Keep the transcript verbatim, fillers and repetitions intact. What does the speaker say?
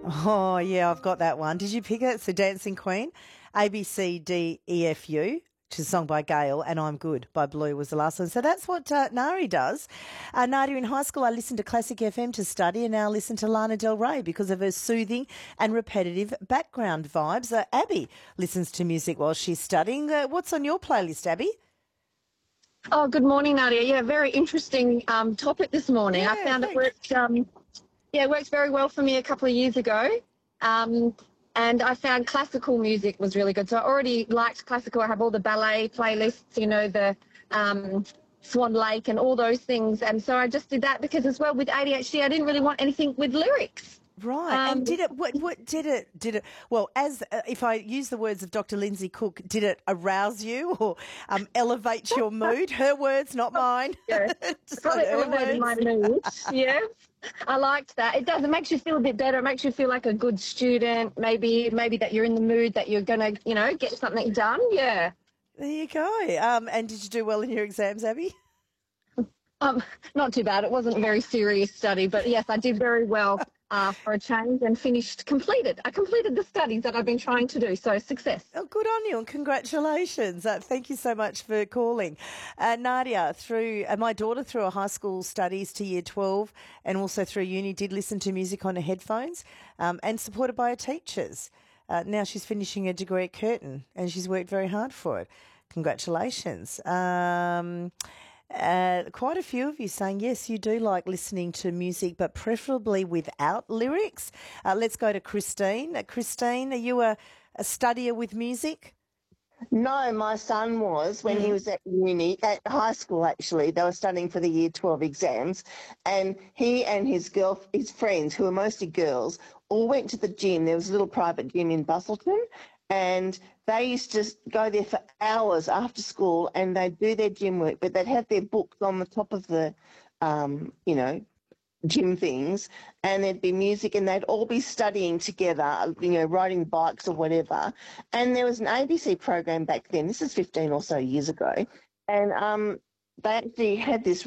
Oh, yeah, I've got that one. Did you pick it? It's the Dancing Queen. A, B, C, D, E, F, U, which is a song by Gail, and I'm Good by Blue was the last one. So that's what uh, Nari does. Uh, Nadia, in high school, I listened to Classic F M to study, and now I listen to Lana Del Rey because of her soothing and repetitive background vibes. Uh, Abby listens to music while she's studying. Uh, what's on your playlist, Abby? Oh, good morning, Nadia. Yeah, very interesting um, topic this morning. Yeah, I found it thanks. worked, um, yeah, it worked very well for me a couple of years ago. Um, and I found classical music was really good. So I already liked classical. I have all the ballet playlists, you know, the um, Swan Lake and all those things. And so I just did that because as well with A D H D, I didn't really want anything with lyrics. Right, and Um, did it? What? What did it? Did it? Well, as uh, if I use the words of Doctor Lindsay Cook, did it arouse you or um, elevate your mood? Her words, not mine. yeah, Just probably on her elevated my words. mood. Yeah. I liked that. It does. It makes you feel a bit better. It makes you feel like a good student. Maybe, maybe that you're in the mood that you're gonna, you know, get something done. Yeah. There you go. Um, and did you do well in your exams, Abby? Um, not too bad. It wasn't a very serious study, but yes, I did very well uh, for a change and finished, completed. I completed the studies that I've been trying to do. So success. Oh, good on you and congratulations. Uh, thank you so much for calling. Uh, Nadia, through uh, my daughter through her high school studies to year twelve and also through uni, did listen to music on her headphones um, and supported by her teachers. Uh, now she's finishing her degree at Curtin and she's worked very hard for it. Congratulations. Um, Uh, quite a few of you saying, yes, you do like listening to music, but preferably without lyrics. Uh, let's go to Christine. Uh, Christine, are you a, a studier with music? No, my son was when he was at uni, at high school actually. They were studying for the year twelve exams, and he and his girl, his friends, who were mostly girls, all went to the gym. There was a little private gym in Bustleton, and they used to go there for hours after school, and they'd do their gym work, but they'd have their books on the top of the, um, you know, gym things, and there'd be music and they'd all be studying together, you know, riding bikes or whatever. And there was an A B C program back then, this is fifteen or so years ago, and um, they actually had this